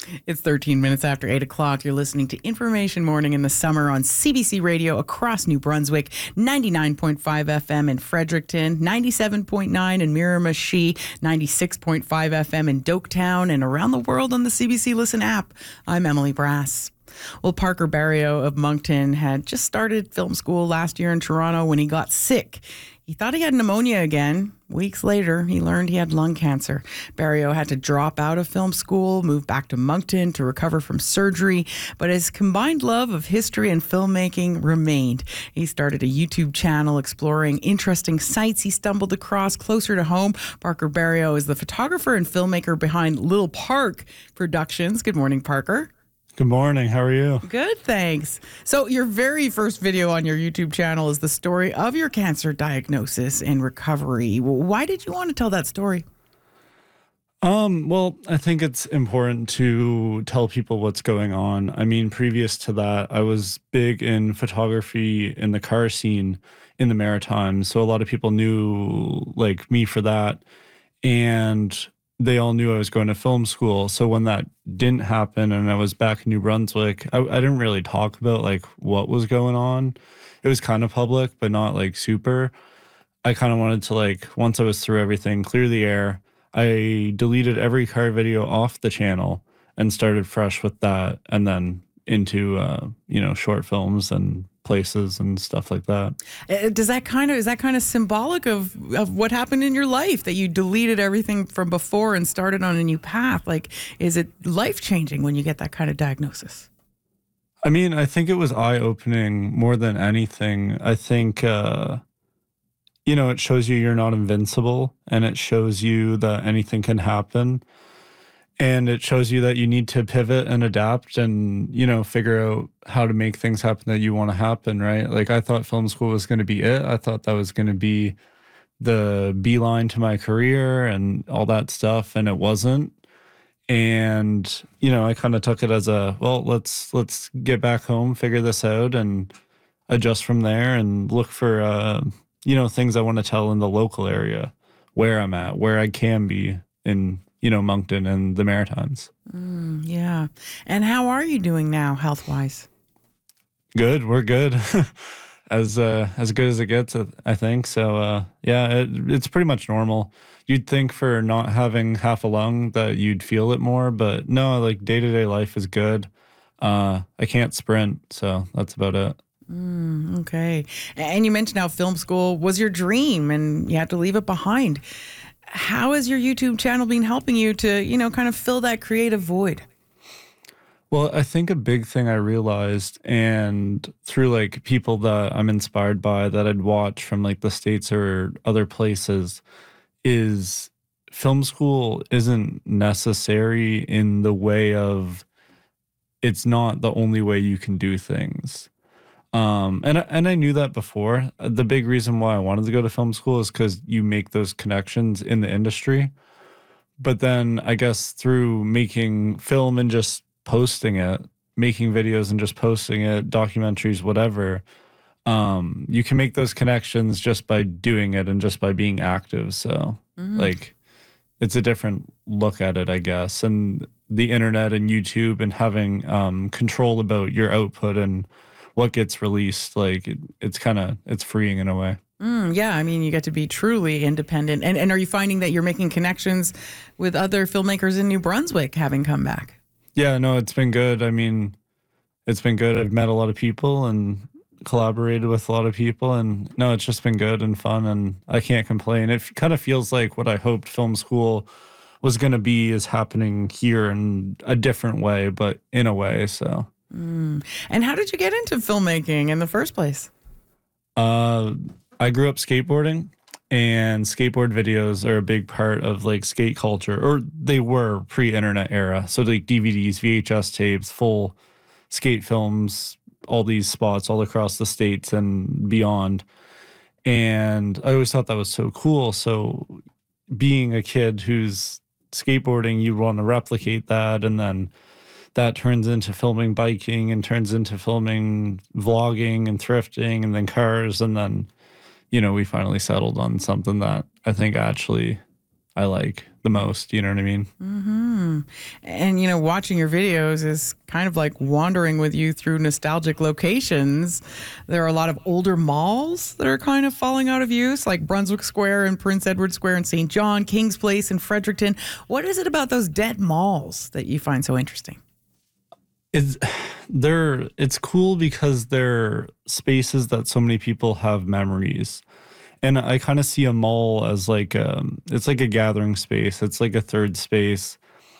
It's 13 minutes after 8 o'clock. You're listening to Information Morning in the Summer on CBC Radio across New Brunswick, 99.5 FM in Fredericton, 97.9 in Miramichi, 96.5 FM in Doketown, and around the world on the CBC Listen app. I'm Emily Brass. Well, Parker Barrio of Moncton had just started film school last year in Toronto when he got sick. He thought he had pneumonia again. Weeks later, he learned he had lung cancer. Barrio had to drop out of film school, move back to Moncton to recover from surgery, but his combined love of history and filmmaking remained. He started a YouTube channel exploring interesting sites he stumbled across closer to home. Parker Barrio is the photographer and filmmaker behind Little Park Productions. Good morning, Parker. Good morning. How are you? Good, thanks. So your very first video on your YouTube channel is the story of your cancer diagnosis and recovery. Why did you want to tell that story? Well, I think it's important to tell people what's going on. I mean, previous to that, I was big in photography in the car scene in the Maritimes. So a lot of people knew like me for that. And they all knew I was going to film school. So when that didn't happen and I was back in New Brunswick, I didn't really talk about like what was going on. It was kind of public, but not like super. I kind of wanted to like, once I was through everything, clear the air. I deleted every car video off the channel and started fresh with that. And then into, short films and places and stuff like that. Is that kind of symbolic of what happened in your life, that you deleted everything from before and started on a new path? Like, is it life-changing when you get that kind of diagnosis? I mean, I think it was eye-opening more than anything. I think, it shows you're not invincible, and it shows you that anything can happen. And it shows you that you need to pivot and adapt and, figure out how to make things happen that you want to happen, right? Like, I thought film school was going to be it. I thought that was going to be the beeline to my career and all that stuff, and it wasn't. And, I kind of took it as let's get back home, figure this out, and adjust from there and look for, things I want to tell in the local area, where I'm at, where I can be in Moncton and the Maritimes. Yeah. And how are you doing now, health-wise? Good. We're good. as good as it gets, I think. So, it's pretty much normal. You'd think for not having half a lung that you'd feel it more, but no, like day-to-day life is good. I can't sprint, so that's about it. Okay. And you mentioned how film school was your dream and you had to leave it behind. How has your YouTube channel been helping you to, kind of fill that creative void? Well, I think a big thing I realized, and through like people that I'm inspired by that I'd watch from like the States or other places, is film school isn't necessary in the way of it's not the only way you can do things. And I knew that before. The big reason why I wanted to go to film school is because you make those connections in the industry. But then I guess through making film and just posting it, making videos and just posting it, documentaries, whatever, you can make those connections just by doing it and just by being active. So like it's a different look at it, I guess. And the internet and YouTube and having control about your output and what gets released, like it's freeing in a way. Yeah, I mean, you get to be truly independent. And are you finding that you're making connections with other filmmakers in New Brunswick having come back? Yeah, no, it's been good. I mean, it's been good. I've met a lot of people and collaborated with a lot of people, and no, it's just been good and fun, and I can't complain. It kind of feels like what I hoped film school was going to be is happening here in a different way, but in a way, so. And how did you get into filmmaking in the first place? I grew up skateboarding, and skateboard videos are a big part of like skate culture, or they were pre-internet era. So like DVDs, VHS tapes, full skate films, all these spots all across the States and beyond. And I always thought that was so cool. So being a kid who's skateboarding, you want to replicate that, and then that turns into filming biking and turns into filming vlogging and thrifting and then cars. And then, we finally settled on something that I think actually I like the most. You know what I mean? And, watching your videos is kind of like wandering with you through nostalgic locations. There are a lot of older malls that are kind of falling out of use, like Brunswick Square and Prince Edward Square in St. John, Kings Place in Fredericton. What is it about those dead malls that you find so interesting? It's cool because they're spaces that so many people have memories. And I kind of see a mall as like it's like a gathering space. It's like a third space.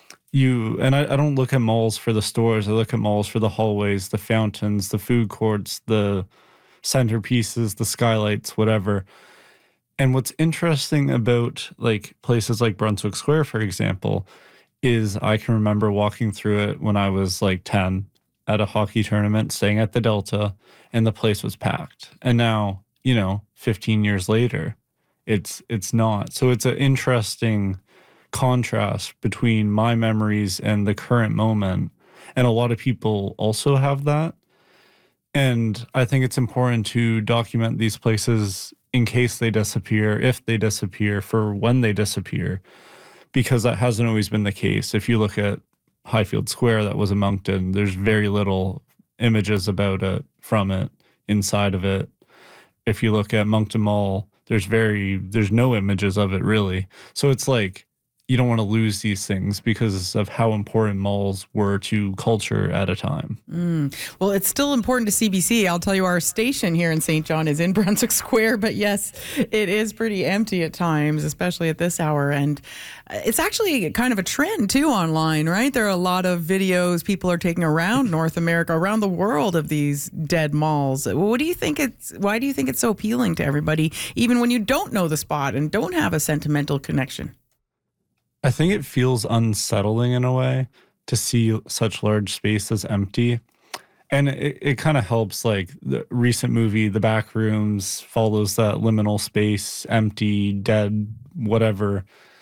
I don't look at malls for the stores. I look at malls for the hallways, the fountains, the food courts, the centerpieces, the skylights, whatever. And what's interesting about like places like Brunswick Square, for example, is I can remember walking through it when I was like 10 at a hockey tournament, staying at the Delta, and the place was packed. And now, 15 years later, it's not. So it's an interesting contrast between my memories and the current moment. And a lot of people also have that. And I think it's important to document these places in case they disappear, if they disappear, for when they disappear, because that hasn't always been the case. If you look at Highfield Square, that was in Moncton, there's very little images about it, from it, inside of it. If you look at Moncton Mall, there's no images of it really. So it's like, you don't want to lose these things because of how important malls were to culture at a time. Well, it's still important to CBC. I'll tell you, our station here in St. John is in Brunswick Square, but yes, it is pretty empty at times, especially at this hour. And it's actually kind of a trend too online, right? There are a lot of videos people are taking around North America, around the world, of these dead malls. Why do you think it's so appealing to everybody, even when you don't know the spot and don't have a sentimental connection? I think it feels unsettling in a way to see such large spaces empty. And it kind of helps, like the recent movie, The Backrooms, follows that liminal space, empty, dead, whatever,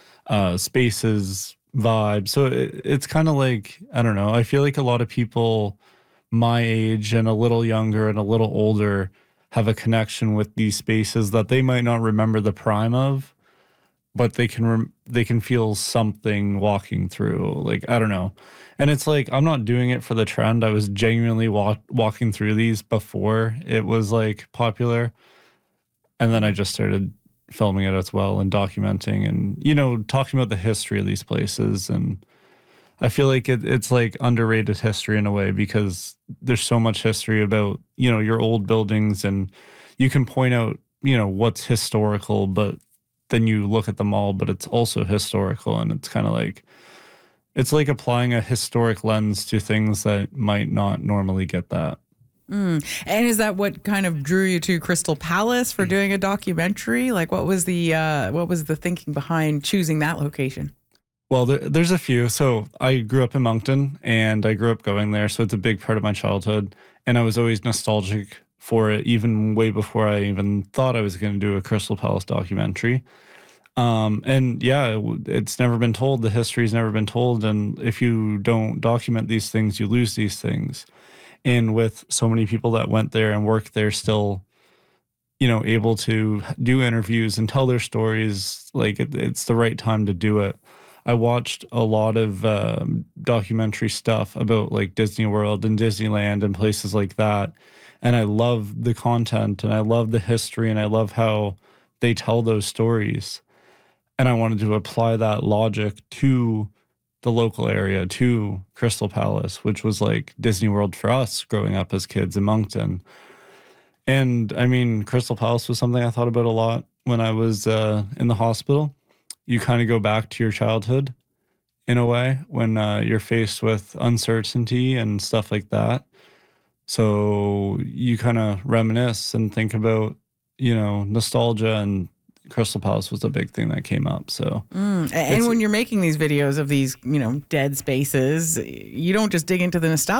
spaces vibe. So it's kind of like, I don't know, I feel like a lot of people my age and a little younger and a little older have a connection with these spaces that they might not remember the prime of, but they can feel something walking through. Like, I don't know. And it's like, I'm not doing it for the trend. I was genuinely walking through these before it was like popular. And then I just started filming it as well and documenting and, talking about the history of these places. And I feel like it's like underrated history in a way, because there's so much history about, your old buildings, and you can point out, what's historical, but then you look at the mall, but it's also historical. And it's kind of like, it's like applying a historic lens to things that might not normally get that. And is that what kind of drew you to Crystal Palace for doing a documentary? Like, what was the thinking behind choosing that location? Well, there's a few. So I grew up in Moncton, and I grew up going there. So it's a big part of my childhood. And I was always nostalgic for it, even way before I even thought I was going to do a Crystal Palace documentary. And yeah, it's never been told. The history's never been told. And if you don't document these things, you lose these things. And with so many people that went there and worked there still, able to do interviews and tell their stories, like it's the right time to do it. I watched a lot of documentary stuff about like Disney World and Disneyland and places like that. And I love the content, and I love the history, and I love how they tell those stories. And I wanted to apply that logic to the local area, to Crystal Palace, which was like Disney World for us growing up as kids in Moncton. And I mean, Crystal Palace was something I thought about a lot when I was in the hospital. You kind of go back to your childhood in a way when you're faced with uncertainty and stuff like that. So you kind of reminisce and think about, nostalgia, and Crystal Palace was a big thing that came up. So, and when you're making these videos of these, dead spaces, you don't just dig into the nostalgia.